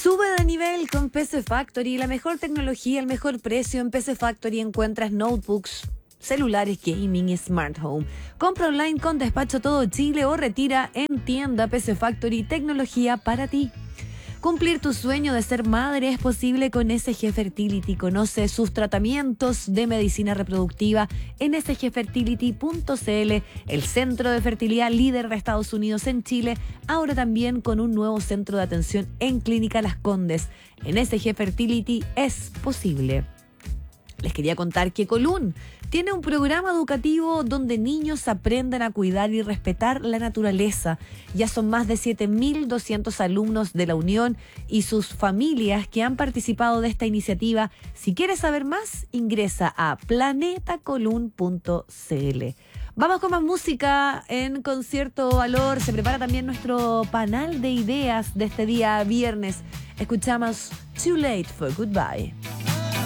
Sube de nivel con PC Factory, la mejor tecnología, el mejor precio. En PC Factory encuentras notebooks, celulares, gaming y smart home. Compra online con despacho todo Chile o retira en tienda. PC Factory, tecnología para ti. Cumplir tu sueño de ser madre es posible con SG Fertility. Conoce sus tratamientos de medicina reproductiva en sgfertility.cl, el centro de fertilidad líder de Estados Unidos en Chile, ahora también con un nuevo centro de atención en Clínica Las Condes. En SG Fertility es posible. Les quería contar que Colún tiene un programa educativo donde niños aprenden a cuidar y respetar la naturaleza. Ya son más de 7.200 alumnos de la Unión y sus familias que han participado de esta iniciativa. Si quieres saber más, ingresa a planetacolun.cl. Vamos con más música en Concierto Valor. Se prepara también nuestro panel de ideas de este día viernes. Escuchamos Too Late for Goodbye.